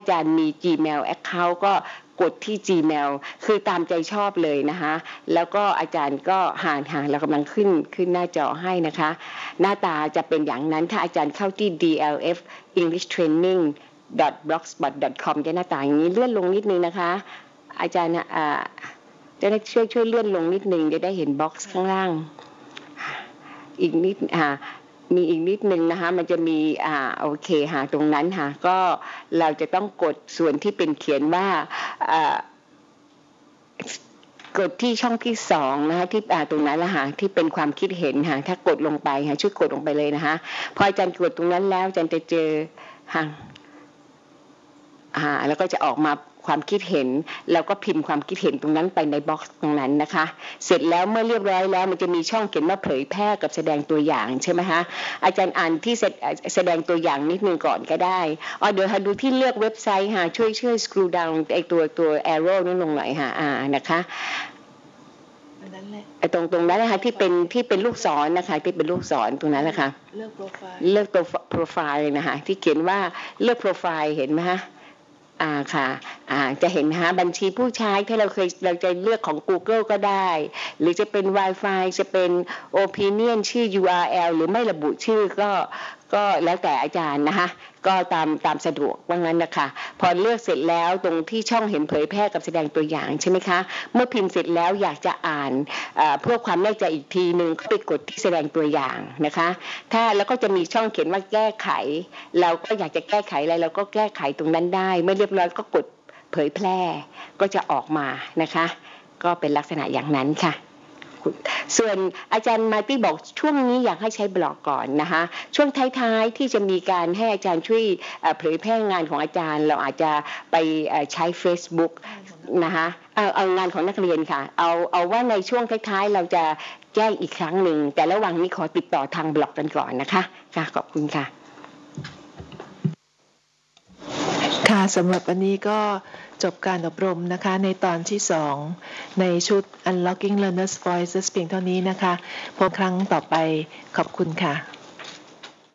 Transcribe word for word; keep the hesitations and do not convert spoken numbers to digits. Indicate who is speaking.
Speaker 1: อาจารย์มี Gmail Account ก็กดที่ Gmail คือตามใจชอบเลยนะคะแล้วก็อาจารย์ก็ห่างห่างเรากำลังขึ้นขึ้นหน้าจอให้นะคะหน้าตาจะเป็นอย่างนั้นถ้าอาจารย์เข้าที่ ดี แอล เอฟ English Training .blogspot .com จะหน้าตาอย่างนี้เลื่อนลงนิดนึงนะคะอาจารย์อ่าจะได้ช่วยช่วยเลื่อนลงนิดนึงจะได้เห็นบ็อกซ์ข้างล่างอีกนิดอ่ามีอีกนิดนึงนะคะมันจะมีอ่าโอเคค่ะตรงนั้นค่ะก็เราจะต้องกดส่วนที่เป็นเขียนว่าอ่ากดที่ช่องที่สองนะคะที่อ่าตรงนั้นละค่ะที่เป็นความคิดเห็นค่ะถ้ากดลงไปค่ะช่วยกดลงไปเลยนะคะพออาจารย์กดตรงนั้นแล้วอาจารย์จะเจอค่ะอ่าแล้วก็จะออกมาความคิดเห็นแล้วก็พิมพ์ความคิดเห็นตรงนั้นไปในบ็อกซ์ตรงนั้นนะคะเสร็จแล้วเมื่อเรียบร้อยแล้วมันจะมีช่องเขียนว่าเผยแพร่กับแสดงตัวอย่างใช่ไหมคะอาจารย์อ่านที่แสดงตัวอย่างนิดนึงก่อนก็ได้อ๋อเดี๋ยวค่ะดูที่เลือกเว็บไซต์ค่ะช่วยช่วย scroll down ไอตัวตัว arrow นั่นลงหน่อยค่ะอ่านะคะไอ้ตรงตรงนั้นนะคะที่เป็นที่เป็นลูกศรนะคะที่เป็นลูกศรตรงนั้นนะคะเลือกโปรไฟล์เลือกตัวโปรไฟล์นะคะที่เขียนว่าเลือกโปรไฟล์เห็นไหมคะอ่าค่ะอ่าจะเห็นนะคะบัญชีผู้ใช้ที่เราเคยเราจะเลือกของ Google ก็ได้หรือจะเป็น Wi-Fi จะเป็น Opinion ชื่อ ยู อาร์ แอล หรือไม่ระบุชื่อก็ก็แล้วแต่อาจารย์นะคะก็ตามตามสะดวกว่างั้นนะคะพอเลือกเสร็จแล้วตรงที่ช่องเห็นเผยแพร่กับแสดงตัวอย่างใช่ไหมคะเมื่อพิมพ์เสร็จแล้วอยากจะอ่านเพื่อความแน่ใจอีกทีนึงก็ไปกดที่แสดงตัวอย่างนะคะถ้าแล้วก็จะมีช่องเขียนว่าแก้ไขเราก็อยากจะแก้ไขอะไรเราก็แก้ไขตรงนั้นได้ไม่เรียบร้อยก็กดเผยแพร่ก็จะออกมานะคะก็เป็นลักษณะอย่างนั้นค่ะส่วนอาจารย์มาร์ตี้บอกช่วงนี้อยากให้ใช้บล็อกก่อนนะคะช่วงท้ายๆที่จะมีการให้อาจารย์ช่วยเผยแพร่งานของอาจารย์เราอาจจะไปใช้ Facebook นะคะเอาเอางานของนักเรียนค่ะเอาเอาว่าในช่วงท้ายๆเราจะแจ้งอีกครั้งหนึ่งแต่ระหว่างนี้ขอติดต่อทางบล็อกกันก่อนนะคะค่ะขอบคุณค่ะ
Speaker 2: ค่ะสำหรับวันนี้ก็จบการอบรมนะคะในตอนที่สองในชุด Unlocking Learners Voices เพียงเท่านี้นะคะพบครั้งต่อไปขอบคุณค่ะ